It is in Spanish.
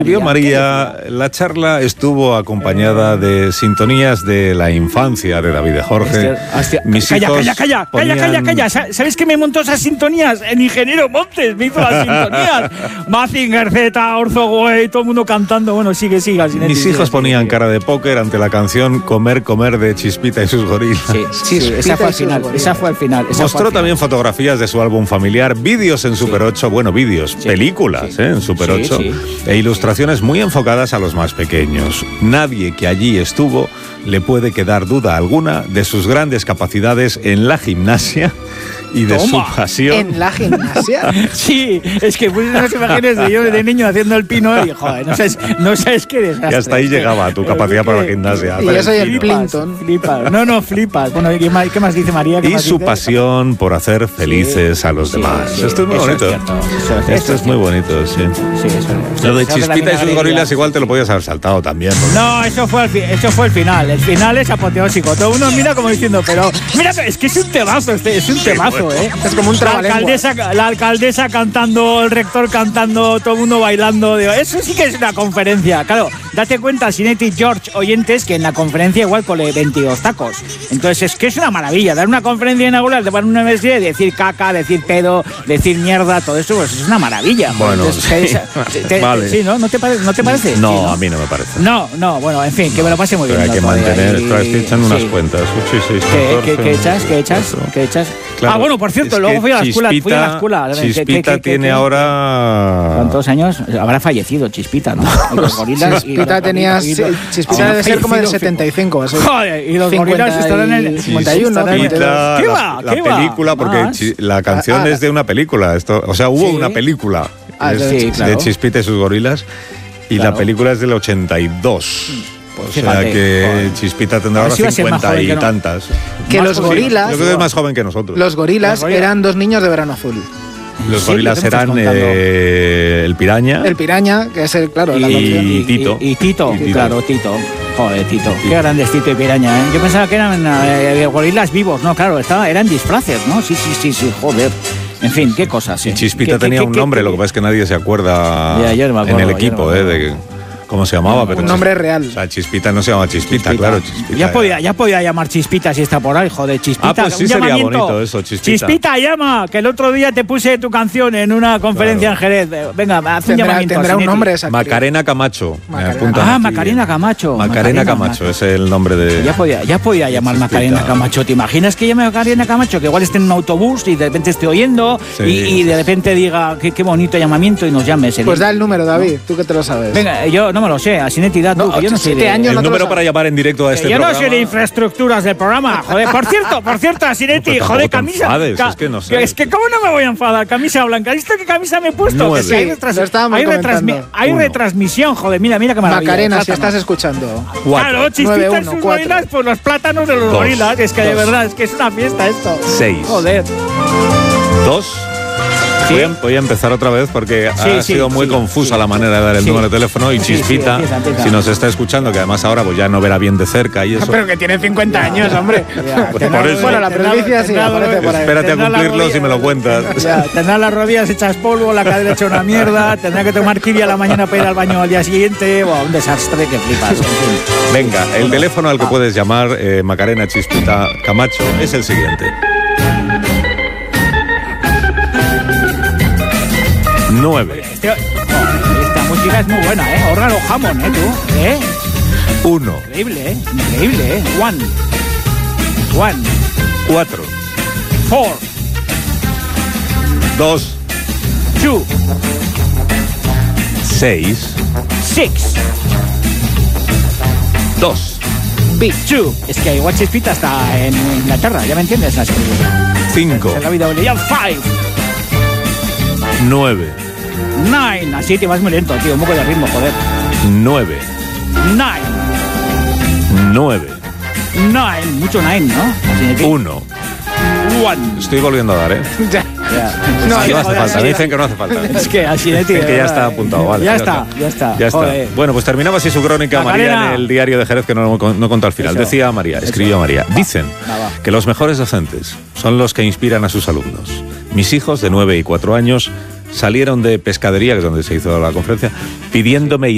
María, la charla estuvo acompañada de sintonías de la infancia de David de Jorge. Mis hijos Calla. ¿Sabes qué me montó esas sintonías? El ingeniero Montes me hizo las sintonías. Mazinger Z, Orzo Güey, todo el mundo cantando. Bueno, sigue. Mis hijos ponían cara de póker ante la canción Comer de Chispita y sus gorilas. Sí, esa fue al final. Mostró también fotografías de su álbum familiar, vídeos en Super 8, películas en Super 8, e ilustraciones muy enfocadas a los más pequeños. Nadie que allí estuvo le puede quedar duda alguna de sus grandes capacidades en la gimnasia y de su pasión. ¿En la gimnasia? Sí, es que puse unas imágenes de yo de niño haciendo el pino y joder, no sabes qué desastre. Y hasta ahí llegaba tu capacidad para la gimnasia. Y yo soy el Plinton. Flipas. Bueno, ¿qué más dice María? Y su pasión por hacer felices a los demás. Esto es muy bonito. Esto es muy bonito, sí. Lo de Chispita y sus gorilas igual te lo podías haber saltado también. No, eso fue el final. El final es apoteósico. Todo uno mira como diciendo, pero mira, es que es un temazo, es un temazo. Es como un trabalenguas. La alcaldesa cantando, el rector cantando, todo el mundo bailando. Eso sí que es una conferencia. Claro, date cuenta, Sinetti, George, oyentes, que en la conferencia igual cole 22 tacos. Entonces es que es una maravilla. Dar una conferencia inaugural de una universidad, decir caca, decir pedo, decir mierda, todo eso, pues es una maravilla. Bueno, vale. Sí, ¿no? ¿No te parece? No, sí, ¿no? A mí no me parece. No, bueno, en fin, que me lo pase muy bien. Pero hay que mantener, estoy echando unas cuentas. 8 y 6, ¿Qué echas? Claro, bueno, por cierto, luego fui a la escuela. Chispita tiene ahora... ¿Cuántos años? Habrá fallecido Chispita, ¿no? Los gorilas. Chispita debe ser como del 75. Joder, y los gorilas estarán en el 51. La película, porque la canción es de una película. Hubo una película de Chispita y sus gorilas, y la película es del 82. O sea que Chispita tendrá ahora 50 y tantas. Que los gorilas... Yo creo que es más joven que nosotros. Los gorilas eran dos niños de Verano Azul. Los gorilas eran el Piraña. El Piraña, que es claro, la canción. Y Tito. Y Tito. Joder, Tito. Qué grandes Tito y Piraña, ¿eh? Yo pensaba que eran gorilas vivos, ¿no? Claro, eran disfraces, ¿no? Sí, joder. En fin, qué cosas. Y Chispita tenía un nombre, lo que pasa es que nadie se acuerda en el equipo, de cómo se llamaba. Pero un nombre real. O sea, Chispita no se llama Chispita, claro. Chispita ya podía llamar Chispita si está por ahí, joder, Chispita. Pues sí sería bonito eso, Chispita. Chispita, llama, que el otro día te puse tu canción en una conferencia en Jerez. Venga, haz un llamamiento. Tendrá un nombre esa Macarena Camacho. Macarena Camacho. Macarena Camacho es el nombre de... Ya podía llamar Macarena Camacho. ¿Te imaginas que llame Macarena Camacho? Que igual esté en un autobús y de repente esté oyendo y de repente diga qué bonito llamamiento y nos llame. Pues da el número, David, tú que te lo sabes. Venga, yo no me lo sé, así Sinetti, yo no sé el número para llamar en directo a este programa. Yo no sé de infraestructuras del programa. Joder, por cierto, Sinetti, joder, camisa. Es que no sé. Es que cómo no me voy a enfadar, camisa blanca. ¿Viste qué camisa me he puesto? Que hay retransmisión, joder, mira qué maravilla. Macarena, si estás escuchando. Claro, Chispita y sus gorilas, pues los plátanos de los gorilas. Es que de verdad, es que es una fiesta esto. 6. Joder. 2. Voy a empezar otra vez porque ha sido muy confusa la manera de dar el número de teléfono, y Chispita, si nos está escuchando, que además ahora pues ya no verá bien de cerca y eso. Pero que tiene 50 años, hombre. Por eso. Bueno, la primicia sí aparece por ahí. Espérate a cumplirlos y me lo cuentas. Tendrá las rodillas hechas polvo, la cadera hecha una mierda, tendrá que tomar kiwi a la mañana para ir al baño al día siguiente. Un desastre que flipas. Venga, el teléfono al que puedes llamar, Macarena Chispita Camacho, es el siguiente. 9. Esta música es muy buena, Órgano jamón, tú, 1. Increíble, 1. 4. 4. 2. 2. 6. 6. 2. Big 2. Es que igual Chispita está en Inglaterra, ¿ya me entiendes? 5. En la vida ya 5. 9. 9. Así te vas muy lento, tío. Un poco de ritmo, joder. 9. 9. Mucho 9, ¿no? 1. Estoy volviendo a dar, Ya. No hace falta. Me dicen que no hace falta. Es que así de que ya está apuntado, vale. Ya está. Bueno, pues terminaba así su crónica, María, en el diario de Jerez, que no contó al final. Decía María, escribió María. Dicen que los mejores docentes son los que inspiran a sus alumnos. Mis hijos de 9 y 4 años salieron de pescadería, que es donde se hizo la conferencia, pidiéndome